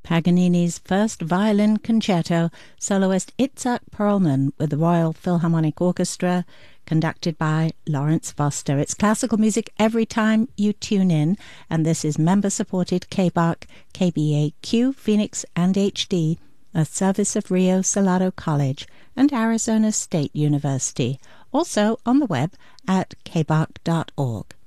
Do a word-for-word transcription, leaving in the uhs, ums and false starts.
Paganini's first violin concerto, soloist Itzhak Perlman with the Royal Philharmonic Orchestra, conducted by Lawrence Foster. It's classical music every time you tune in, and this is member-supported K B A R C, K B A Q, Phoenix, and H D, a service of Rio Salado College and Arizona State University, also on the web at k b a r c dot org.